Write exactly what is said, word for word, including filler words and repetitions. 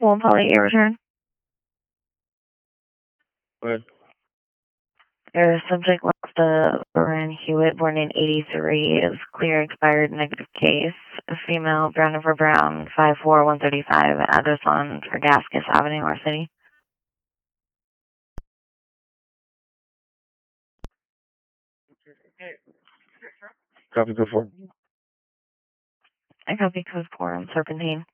We'll probably get your return. Good. Your subject last uh, Lauren Hewitt, born in eighty-three, is clear, expired, negative case. A female, brown over brown, five four, one thirty-five, address on Fergascus Avenue, Our City. Copy before. I copy code four on Serpentine.